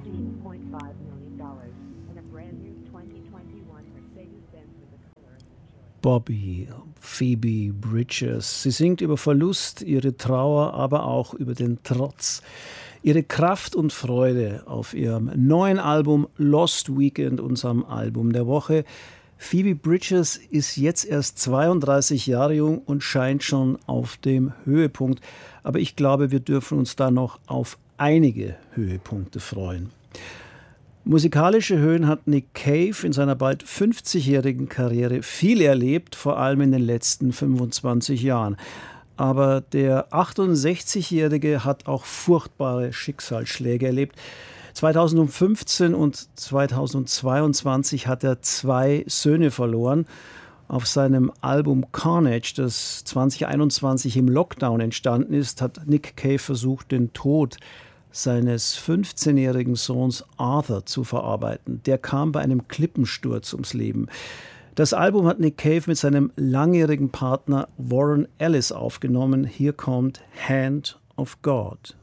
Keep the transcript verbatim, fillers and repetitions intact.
thirteen point five million dollars and a brand new twenty twenty-one Mercedes-Benz with the color of your choice. Bobby, Phoebe Bridgers. Sie singt über Verlust, ihre Trauer, aber auch über den Trotz. Ihre Kraft und Freude auf ihrem neuen Album Lost Weekend, unserem Album der Woche. Phoebe Bridgers ist jetzt erst zweiunddreißig Jahre jung und scheint schon auf dem Höhepunkt. Aber ich glaube, wir dürfen uns da noch auf einige Höhepunkte freuen. Musikalische Höhen hat Nick Cave in seiner bald fünfzigjährigen Karriere viel erlebt, vor allem in den letzten fünfundzwanzig Jahren. Aber der achtundsechzigjährige hat auch furchtbare Schicksalsschläge erlebt. zweitausendfünfzehn und zweitausendzweiundzwanzig hat er zwei Söhne verloren. Auf seinem Album Carnage, das zwanzig einundzwanzig im Lockdown entstanden ist, hat Nick Cave versucht, den Tod seines fünfzehnjährigen Sohns Arthur zu verarbeiten. Der kam bei einem Klippensturz ums Leben. Das Album hat Nick Cave mit seinem langjährigen Partner Warren Ellis aufgenommen. Hier kommt Hand of God.